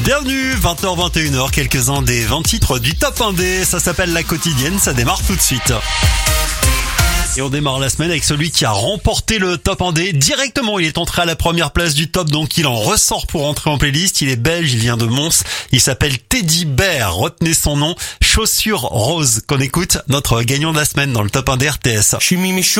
Bienvenue, 20h, 21h, quelques-uns des 20 titres du Top 1D. Ça s'appelle La Quotidienne, ça démarre tout de suite. Et on démarre la semaine avec celui qui a remporté le Top 1D. Directement, il est entré à la première place du top, donc il en ressort pour entrer en playlist. Il est belge, il vient de Mons. Il s'appelle Teddy Bear, retenez son nom. Chaussures roses, qu'on écoute, notre gagnant de la semaine dans le Top 1D RTS.